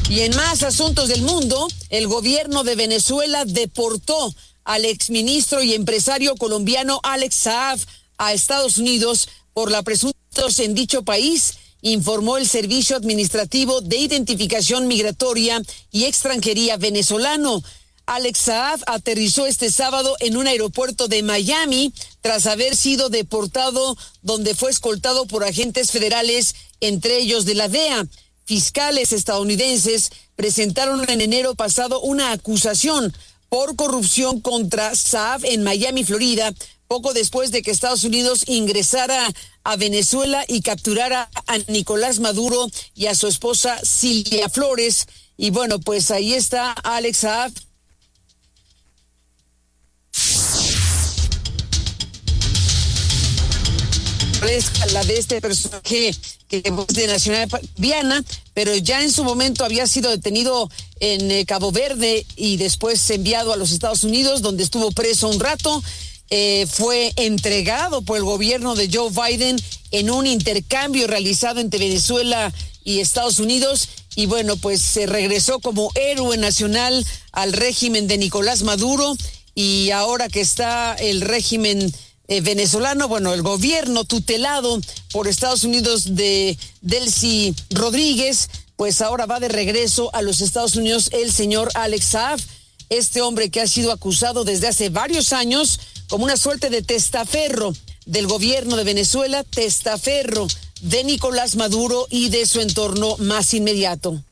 Y en más asuntos del mundo, el gobierno de Venezuela deportó al exministro y empresario colombiano Alex Saab a Estados Unidos por la presunta en dicho país, informó el Servicio Administrativo de Identificación Migratoria y Extranjería venezolano. Alex Saab aterrizó este sábado en un aeropuerto de Miami tras haber sido deportado, donde fue escoltado por agentes federales, entre ellos de la DEA. Fiscales estadounidenses presentaron en enero pasado una acusación por corrupción contra Saab en Miami, Florida, poco después de que Estados Unidos ingresara a Venezuela y capturara a Nicolás Maduro y a su esposa Silvia Flores. Y bueno, pues ahí está Alex Saab. La de este personaje que es de nacionalidad Viana, pero ya en su momento había sido detenido en Cabo Verde y después enviado a los Estados Unidos, donde estuvo preso un rato. Fue entregado por el gobierno de Joe Biden en un intercambio realizado entre Venezuela y Estados Unidos, y bueno, pues se regresó como héroe nacional al régimen de Nicolás Maduro. Y ahora que está el régimen venezolano, bueno, el gobierno tutelado por Estados Unidos de Delcy Rodríguez, pues ahora va de regreso a los Estados Unidos el señor Alex Saab, este hombre que ha sido acusado desde hace varios años como una suerte de testaferro del gobierno de Venezuela, testaferro de Nicolás Maduro y de su entorno más inmediato.